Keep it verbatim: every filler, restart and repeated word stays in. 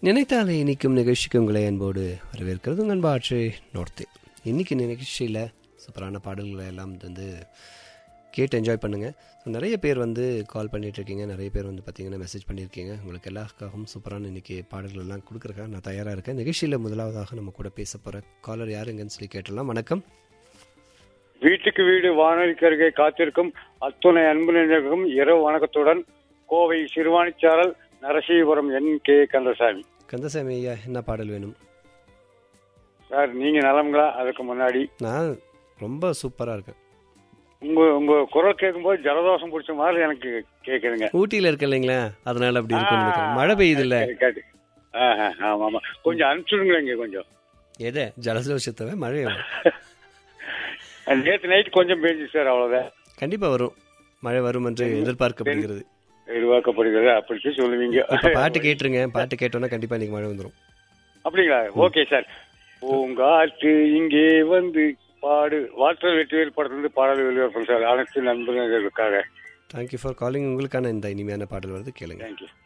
நினைத்தாலே இனிக்கும் நிகழ்ச்சிக்கு உங்களை அன்போடு வரவேற்கிறது உங்கள் அன்பு ஆட்சி நோர்த்தே. இன்றைக்கி நிகழ்ச்சியில் சூப்பரான பாடல்களை எல்லாம் வந்து கேட்டு என்ஜாய் பண்ணுங்கள். ஸோ நிறைய பேர் வந்து கால் பண்ணிகிட்ருக்கீங்க, நிறைய பேர் வந்து பார்த்திங்கன்னா மெசேஜ் பண்ணியிருக்கீங்க. உங்களுக்கு எல்லாருக்காகவும் சூப்பரான இன்றைக்கி பாடல்கள் எல்லாம் கொடுக்குறக்காக நான் தயாராக இருக்கேன். நிகழ்ச்சியில் முதலாவதாக நம்ம கூட பேச போகிற காலர் யாருங்கன்னு சொல்லி கேட்டலாம். வணக்கம். வீட்டுக்கு வீடு வானொலிக்கு அருகே காத்திருக்கும் அத்துணை அன்பு நிலையங்களுக்கும் இரவு வணக்கத்துடன் கோவை சிறுவாணிச்சாரல் நரசீபுரம் என் கே கந்தசாமி. கந்தசாமி ஐயா, என்ன பாடல் வேணும் சார்? நீங்க நலங்களா? அதுக்கு முன்னாடி நான் ரொம்ப சூப்பராக இருக்கேன். உங்க உங்க குரல் கேட்கும்போது ஜலதோஷம் பிடிச்ச மாதிரி எனக்கு கேட்குதுங்க. ஊட்டியில் இருக்க இல்லைங்களா, அதனால அப்படி இருக்கும். மழை பெய்யுது இல்லை? ஆமா ஆமா, கொஞ்சம் அனுப்பிச்சுடுங்களேங்க கொஞ்சம். எதை? ஜலதோஷத்தவை மழை நேற்று நைட் கொஞ்சம் பெய்ஞ்சு சார், அவ்வளோதான். கண்டிப்பாக வரும், மழை வரும் என்று எதிர்பார்க்கப்படுகிறது. எதிர்பார்க்கப்படுகிறது அப்படி சொல்லுவீங்க. பாட்டு கேட்டுருங்க, பாட்டு கேட்டோன்னா கண்டிப்பா இன்னைக்கு மழை வந்துடும். அப்படிங்களா? Okay sir. பூங்காற்று இங்கே வந்து பாடு வாட்டர் வெற்றிவேல் படத்துலேருந்து பாடல் வெளிவரப்படும் சார். அனைத்து நண்பர்களுக்காக தேங்க்யூ ஃபார் காலிங். உங்களுக்கான இந்த இனிமையான பாடல் வருது, கேளுங்க. தேங்க்யூ.